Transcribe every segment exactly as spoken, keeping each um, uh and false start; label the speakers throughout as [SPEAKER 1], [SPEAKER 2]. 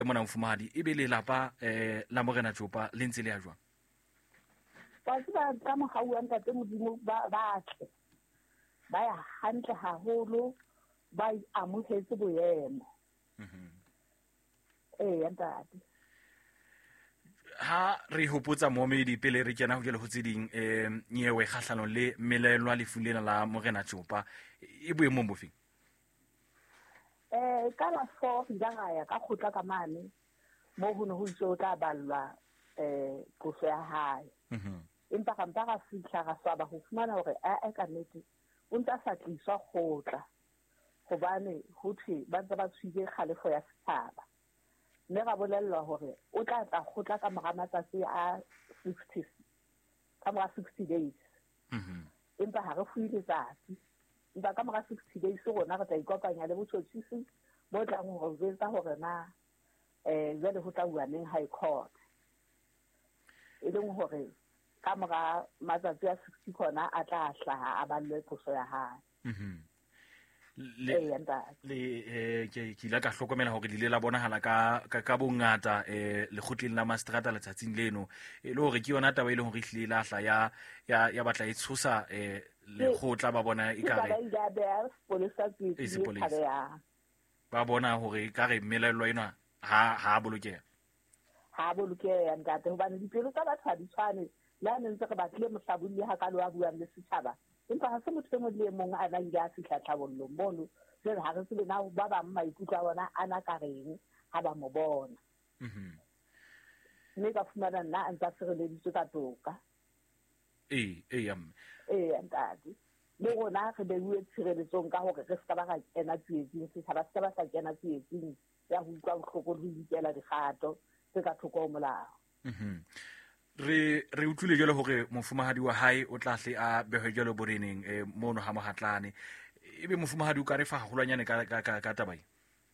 [SPEAKER 1] mona mfumahadi e be le lapa eh la Morena Jopa le ntse le ya jwang?
[SPEAKER 2] Ba tseba ka mogau wa ntate Modimo ba batle ba ya hantle haholo ba amohetse boemo.
[SPEAKER 1] Mhm.
[SPEAKER 2] Eh ntate
[SPEAKER 1] Ha re hopotsa momedi pele re kena ho jele ho tseding eh nyewe kgahlano le melelwa le fulena la Morena Jopa e boemong bofeng?
[SPEAKER 2] eh ka la four ga ya ka khotla ka mane mo ho no ho itse o tla ballwa eh qoso ya hae.
[SPEAKER 1] Mhm.
[SPEAKER 2] Empa ka mpa ga fihla ga swaba ho fumana hore a a ka nnete o ntse sa tliswa khotla hobane ho thwe ba ntse ba tshwile kgalefo ya setjhaba. Mme ga bolellwa hore o tla tla khotla ka mora matsatsi a sixty ka mora sixty days.
[SPEAKER 1] Mhm.
[SPEAKER 2] Empa ha re fuile tsatsi empa ka mora sixty days rona re tla ikopanya le botshotshisi bo tlang ho jwetsa hore na eh jwale ho tla bua neng high court e leng hore ka mora matsatsi a sixty khona a tla hlaha a ballwe qoso ya hae.
[SPEAKER 1] Mhm.
[SPEAKER 2] Le
[SPEAKER 1] le eh ke ke la ka hlokomela hore dile la bonahala ka ka bongata eh lekgotleng la Mastrata letsatsing leno e le hore ke yona taba ile hore ihlile la hla ya ya ya batla e tshosa eh le khotla ba bona ikare ba bona hore ikare melelwa ena ha ha bolokeha
[SPEAKER 2] ha bolokeha ntate hobane dipelo tsa batho ha di tshwane la ne ntse re batle mohlabolli ha ka lo a buang le setjhaba empa ha se motho mo le mong a nang ya fihla tlhabollo mono le ha re tsebe na ba ba maikutlo a bona ana ka reng ha ba mo bona.
[SPEAKER 1] Mhm.
[SPEAKER 2] Ne ka fumana nna a ntse re le ditso ka toka
[SPEAKER 1] eh eh yam
[SPEAKER 2] eh ntate le rona re beuwe tshireletsong ka hore re ska ba ga kena tsietsing setjhaba ska ba sa kena tsietsing ya ho utlwa bohloko le ditela dikgato tse ka thoko molao.
[SPEAKER 1] Mhm. re re utlwile jalo hore mofumahadi wa hae o tla hle a behwe jalo boreneng eh mono ha mohatlane ebe mofumahadi o ka re fa hahulanyane ka ka ka tabai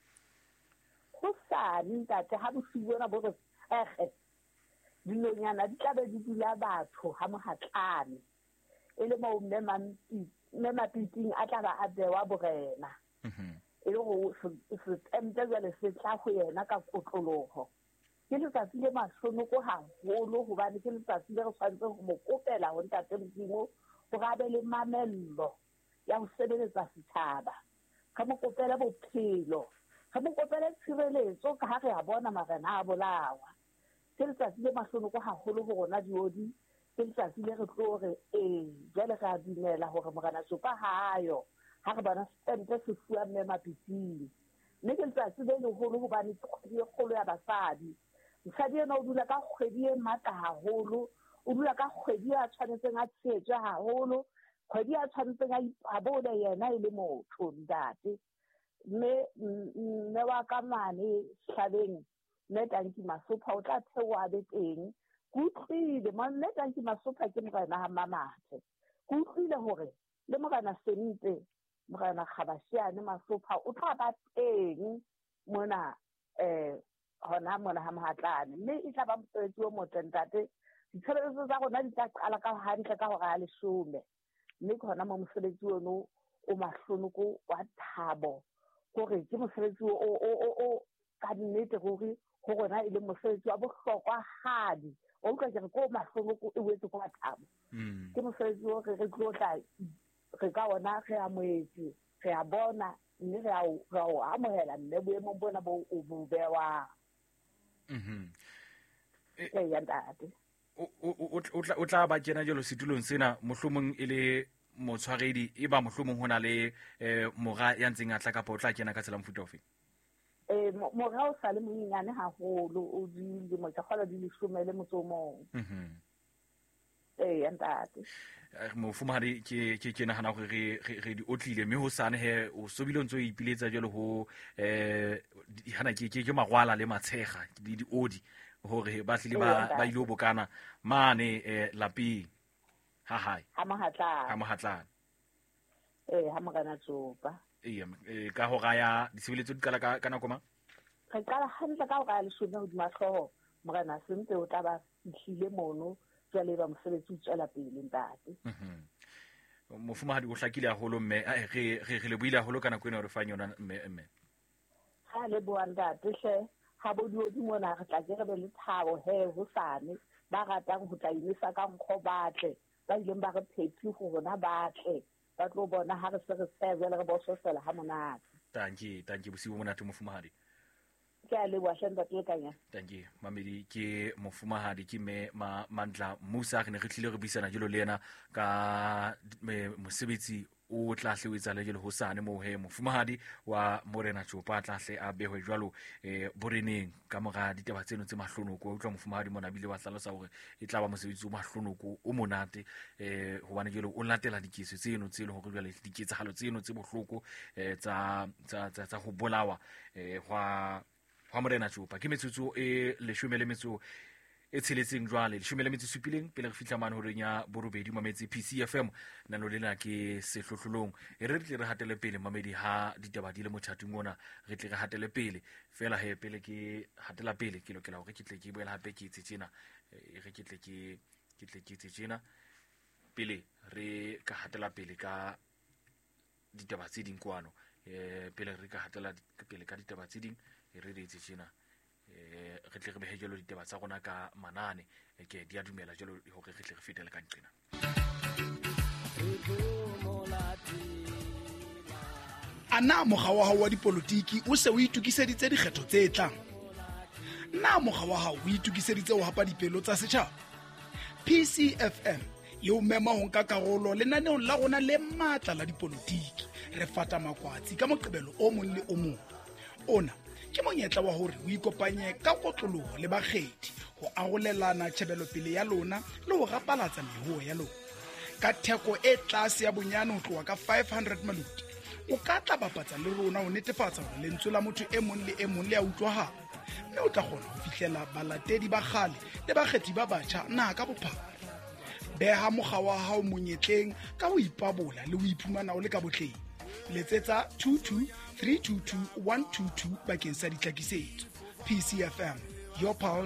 [SPEAKER 2] ho sa ntate ha bosibuana bo re tsege dinonyana di tla be di dula batho ha mohatlane e le mo mme mampi mme mapiting a tla ba a bewa borena.
[SPEAKER 1] Mhm.
[SPEAKER 2] E le go se tempe jale se tla go yena ka kotloloho ke letsatsi le mahlonoko haholo hobane ke letsatsi le re tshwanetse ho mo kopela ho ntate Modimo ho ga be le mamello ya ho sebeletsa setjhaba ka mo kopela bophelo ka mo kopela tshireletso ka ha re a bona marena a bolawa ke letsatsi le mahlonoko haholo ho rona diodi ke letsatsi le re tlo re eh jale re a dumela hore Morena Jopa hayo ha re bona stempe se fuwa mme mapiting mme ke letsatsi le leholo hobane ke kgolo ya basadi. Mosadi ena o dula ka kgwedi e matla haholo o dula ka kgwedi ya tshwanetseng a tshetse haholo kgwedi ya tshwanetseng a ipabole yena e le motho ntate mme mme wa ka mane hlabeng mme Tanki Masopha o tla thewa be teng go utlwile mme Tanki Masopha ke morena ha Mamathe go utlwile hore le Morena Sente Morena Khabashiane Masopha o tla ba teng mona eh hona mona ha mohatlane mme e tla ba mosebetsi o motle ntate ditshebeletso tsa rona di tla qala ka hantle ka hore a leshome mme ke hona mo mosebetsi ono o mahlonoko wa thabo hore ke mosebetsi o o o ka nnete hore ho rona e le mosebetsi wa bohlokwa hadi o utlwa ke re ko mahlonoko e wetse kwa thabo ke mosebetsi o re re tlo tla re ka ona re amoetse re a bona mme re a re a amohela mme boemong bona bo o bo bewa.
[SPEAKER 1] Mhm.
[SPEAKER 2] Eh ya ntate
[SPEAKER 1] o o tla ba kena jelo setulong sena mohlomong e le motshwaredi e ba mohlomong hona le eh mora ya ntseng a tla ka potla kena ka tsela mfuta ofe
[SPEAKER 2] eh mora o sa le monyenyane haholo o di le mo tshwala di le shome le motsomong.
[SPEAKER 1] Mhm.
[SPEAKER 2] Eh ya ntate
[SPEAKER 1] mofumahadi ke ke ke nahana hore re re di otlile mme ho sane he o sobile ntse o ipiletsa jelo ho eh hana ke ke magwala le matshega di di odi hore ba tlile ba ba ile bokana mane eh lapeng ha hai
[SPEAKER 2] ha mohatlane
[SPEAKER 1] ha mohatlane
[SPEAKER 2] eh ha Morena Jopa
[SPEAKER 1] eh ka ho gaya ditshebeletso di kala ka nako mang
[SPEAKER 2] re kala hantle ka ho ga le shome ho di mahloho Morena Sente o tla ba fihlile mono jwale ba mosebetsi o tswela pele ntate.
[SPEAKER 1] Mhm. Mofumahadi o hlakile haholo mme re re re le buile haholo kana kwena re fanya yona mme mme
[SPEAKER 2] ha le bua ntate hle habo diodi mona re tla ke re be le thabo he hosane ba ratang ho tla inisa ka nkgo batle ba ileng ba re phephi go rona batle ba tlo bona ha re se re sebe le re bososela ha monate.
[SPEAKER 1] Tanki tanki bosibo monate Mofumahadi.
[SPEAKER 2] Ke a le wa hlenda tlekanya.
[SPEAKER 1] Tanki mamedi ke Mofumahadi ke me ma Mandla Musa ke ne re tlile re bisana jelo le yena ka mosebetsi o tla hlewetsa le jelo hosane mo he Mofumahadi wa Morena Tsopa tla hle a behwe jwalo e boreneng ka moga ditaba tseno tse mahlonoko o tla Mofumahadi mona bile wa hlalosa hore e tla ba mosebetsi o mahlonoko o monate eh ho bana jelo o latela diketso tseno tseno hore jwale diketsahalo tseno tse bohloko eh tsa tsa tsa ho bolawa eh wa wa Morena Tsopa ke metsotso e leshome le metso e tsheletseng jwale leshome le metso supileng pele re fihla mane horeng ya borobedi mametse P C F M nano lena ke sehlohlolong e re tle re hatele pele mamedi ha ditaba di le mothating ona re tle re hatele pele fela he pele ke hatela pele ke lokela hore ke tle ke boela hape ke tsetsena e re ke tle ke ke tle ke tsetsena pele re ka hatela pele ka ditaba tse ding kwano e pele re ka hatela pele ka ditaba tse ding e re re tsetsena eh re tle re behe jelo ditaba tsa rona ka manane ke dia dumela jelo hore re tle re fetele ka nqena.
[SPEAKER 3] Ana mokga wa hao wa dipolotiki o se o itukiseditse dikgetho tse tlang. Na mokga wa hao o itukiseditse ho hapa dipelo tsa setjhaba. P C F M yo mema ho nka karolo lenaneong la rona le matla la dipolotiki re fata makwatsi ka moqebelo o mong le o mong. Ona ke monyetla wa hore o ikopanye ka kotloloho le bakgethi ho arolelana tshebelo pele ya lona le ho rapalatsa mehuo ya lona ka theko e tlase ya bonyane ho tloha ka five hundred maluti o ka tla bapatsa le rona ho netefatsa hore lentswe la motho e mong le e mong le a utlwahala mme o tla kgona ho fihlela balatedi ba kgale le bakgethi ba batjha na ka bophara. Beha mokga wa hao monyetleng ka ho ipabola le ho iphumana o le ka botleng. Letsetsa two two three two two one two two bakeng sa ditlakisetso. P C F M, your pulse.